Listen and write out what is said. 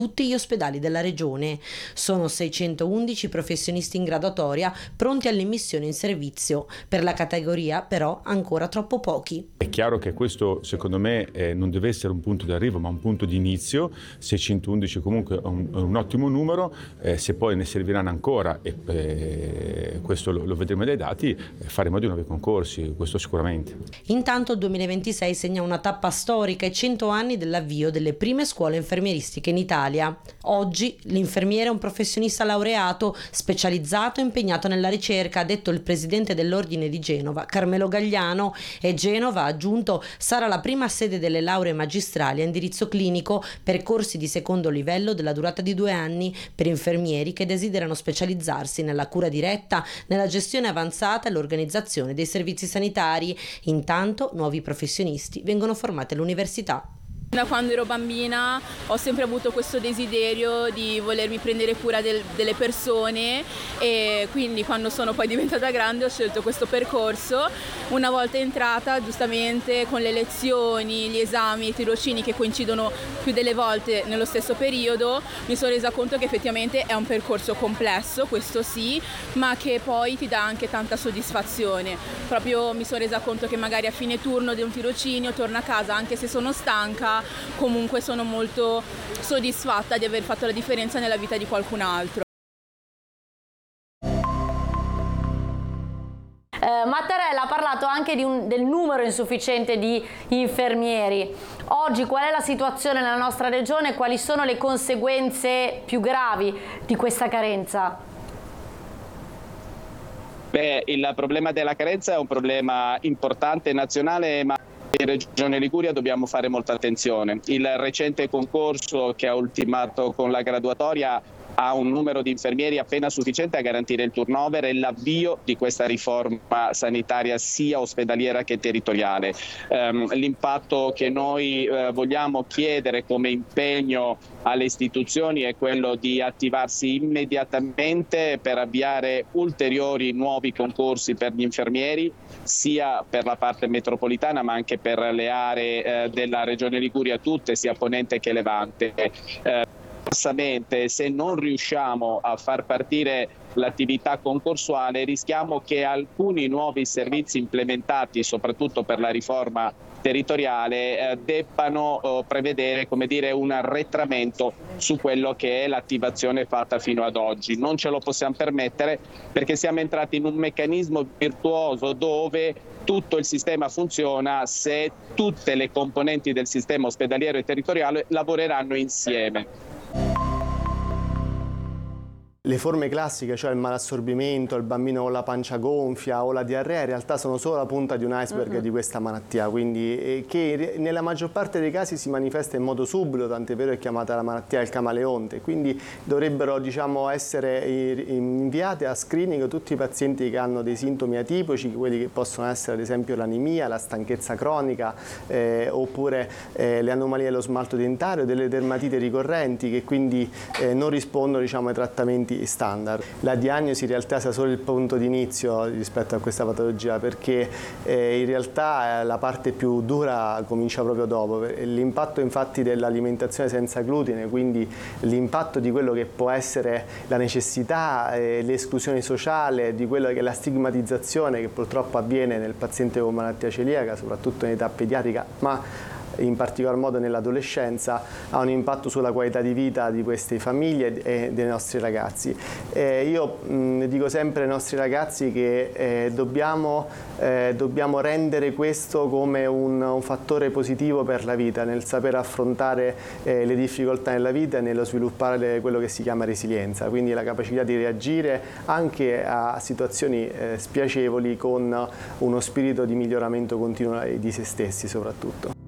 tutti gli ospedali della regione. Sono 611 professionisti in graduatoria pronti all'immissione in servizio. Per la categoria però ancora troppo pochi. È chiaro che questo secondo me non deve essere un punto di arrivo ma un punto di inizio. 611 comunque è un ottimo numero, se poi ne serviranno ancora e questo lo vedremo dai dati, faremo di nuovi concorsi, questo sicuramente. Intanto il 2026 segna una tappa storica e 100 anni dell'avvio delle prime scuole infermieristiche in Italia. Oggi l'infermiere è un professionista laureato, specializzato e impegnato nella ricerca, ha detto il presidente dell'Ordine di Genova, Carmelo Gagliano, e Genova, ha aggiunto, sarà la prima sede delle lauree magistrali a indirizzo clinico, percorsi di secondo livello della durata di 2 anni per infermieri che desiderano specializzarsi nella cura diretta, nella gestione avanzata e l'organizzazione dei servizi sanitari. Intanto nuovi professionisti vengono formati all'università. Da quando ero bambina ho sempre avuto questo desiderio di volermi prendere cura delle persone e quindi quando sono poi diventata grande ho scelto questo percorso. Una volta entrata, giustamente con le lezioni, gli esami, i tirocini che coincidono più delle volte nello stesso periodo, mi sono resa conto che effettivamente è un percorso complesso, questo sì, ma che poi ti dà anche tanta soddisfazione. Proprio mi sono resa conto che magari a fine turno di un tirocinio torno a casa, anche se sono stanca, comunque sono molto soddisfatta di aver fatto la differenza nella vita di qualcun altro. Mattarella ha parlato anche del numero insufficiente di infermieri. Oggi qual è la situazione nella nostra regione e quali sono le conseguenze più gravi di questa carenza? Beh, il problema della carenza è un problema importante nazionale, ma in Regione Liguria dobbiamo fare molta attenzione. Il recente concorso che ha ultimato con la graduatoria ha un numero di infermieri appena sufficiente a garantire il turnover e l'avvio di questa riforma sanitaria sia ospedaliera che territoriale. L'impatto che noi vogliamo chiedere come impegno alle istituzioni è quello di attivarsi immediatamente per avviare ulteriori nuovi concorsi per gli infermieri, sia per la parte metropolitana ma anche per le aree della Regione Liguria tutte, sia Ponente che Levante. Se non riusciamo a far partire l'attività concorsuale rischiamo che alcuni nuovi servizi implementati soprattutto per la riforma territoriale debbano prevedere, come dire, un arretramento su quello che è l'attivazione fatta fino ad oggi. Non ce lo possiamo permettere perché siamo entrati in un meccanismo virtuoso dove tutto il sistema funziona se tutte le componenti del sistema ospedaliero e territoriale lavoreranno insieme. Le forme classiche, cioè il malassorbimento, il bambino con la pancia gonfia o la diarrea, in realtà sono solo la punta di un iceberg di questa malattia, quindi che nella maggior parte dei casi si manifesta in modo subdolo, tant'è vero è chiamata la malattia del camaleonte, quindi dovrebbero essere inviati a screening tutti i pazienti che hanno dei sintomi atipici, quelli che possono essere ad esempio l'anemia, la stanchezza cronica oppure le anomalie dello smalto dentario, delle dermatite ricorrenti che quindi non rispondono ai trattamenti standard. La diagnosi in realtà sia solo il punto di inizio rispetto a questa patologia perché in realtà la parte più dura comincia proprio dopo. L'impatto infatti dell'alimentazione senza glutine, quindi l'impatto di quello che può essere la necessità, l'esclusione sociale, di quello che è la stigmatizzazione che purtroppo avviene nel paziente con malattia celiaca, soprattutto in età pediatrica, ma in particolar modo nell'adolescenza, ha un impatto sulla qualità di vita di queste famiglie e dei nostri ragazzi. Io dico sempre ai nostri ragazzi che dobbiamo rendere questo come un fattore positivo per la vita, nel saper affrontare le difficoltà nella vita e nello sviluppare quello che si chiama resilienza, quindi la capacità di reagire anche a situazioni spiacevoli con uno spirito di miglioramento continuo di se stessi soprattutto.